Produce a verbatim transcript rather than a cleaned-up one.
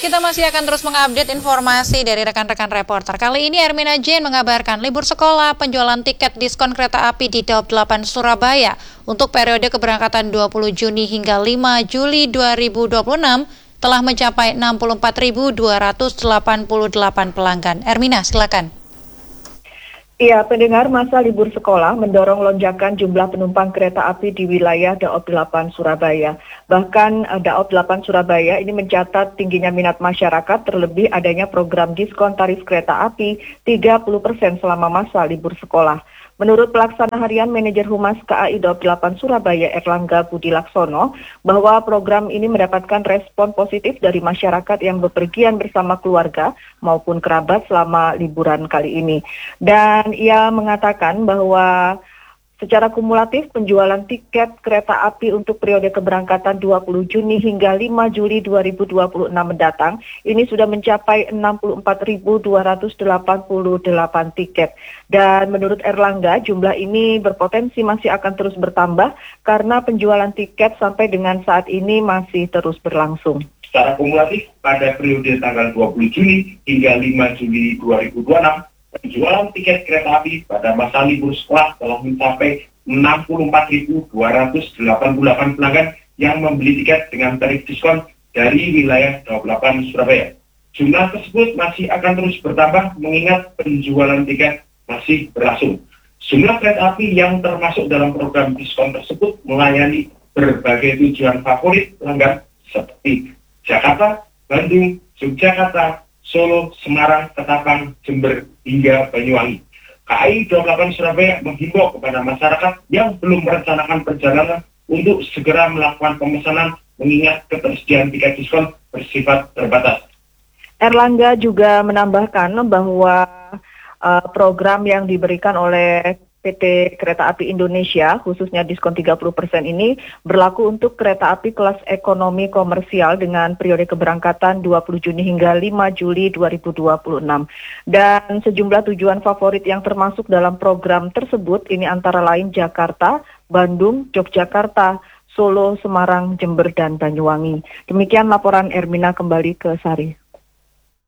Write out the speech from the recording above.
Kita masih akan terus mengupdate informasi dari rekan-rekan reporter. Kali ini Ermina Jane mengabarkan libur sekolah, penjualan tiket diskon kereta api di Daob delapan Surabaya untuk periode keberangkatan dua puluh Juni hingga lima Juli dua ribu dua puluh enam telah mencapai enam puluh empat ribu dua ratus delapan puluh delapan pelanggan. Ermina, silakan. Iya, pendengar, masa libur sekolah mendorong lonjakan jumlah penumpang kereta api di wilayah Daob delapan Surabaya. Bahkan Daob delapan Surabaya ini mencatat tingginya minat masyarakat, terlebih adanya program diskon tarif kereta api tiga puluh persen selama masa libur sekolah. Menurut pelaksana harian manajer Humas K A I Daob delapan Surabaya Erlangga Budi Laksono, bahwa program ini mendapatkan respon positif dari masyarakat yang bepergian bersama keluarga maupun kerabat selama liburan kali ini. Dan ia mengatakan bahwa secara kumulatif penjualan tiket kereta api untuk periode keberangkatan dua puluh Juni hingga lima Juli dua ribu dua puluh enam mendatang ini sudah mencapai enam puluh empat ribu dua ratus delapan puluh delapan tiket. Dan menurut Erlangga, jumlah ini berpotensi masih akan terus bertambah karena penjualan tiket sampai dengan saat ini masih terus berlangsung. Secara kumulatif pada periode tanggal dua puluh Juni hingga lima Juli dua ribu dua puluh enam, penjualan tiket kereta api pada masa libur sekolah telah mencapai enam puluh empat ribu dua ratus delapan puluh delapan pelanggan yang membeli tiket dengan tarif diskon dari wilayah Daob delapan Surabaya. Jumlah tersebut masih akan terus bertambah mengingat penjualan tiket masih berlangsung. Jumlah kereta api yang termasuk dalam program diskon tersebut melayani berbagai tujuan favorit pelanggan seperti Jakarta, Bandung, Yogyakarta, Solo, Semarang, Ketapang, Jember, hingga Banyuwangi. K A I Daob delapan Surabaya menghimbau kepada masyarakat yang belum merencanakan perjalanan untuk segera melakukan pemesanan mengingat ketersediaan tiket diskon bersifat terbatas. Erlangga juga menambahkan bahwa uh, program yang diberikan oleh P T Kereta Api Indonesia, khususnya diskon tiga puluh persen ini, berlaku untuk kereta api kelas ekonomi komersial dengan periode keberangkatan dua puluh Juni hingga lima Juli dua ribu dua puluh enam. Dan sejumlah tujuan favorit yang termasuk dalam program tersebut ini antara lain Jakarta, Bandung, Yogyakarta, Solo, Semarang, Jember, dan Banyuwangi. Demikian laporan Ermina, kembali ke Sari.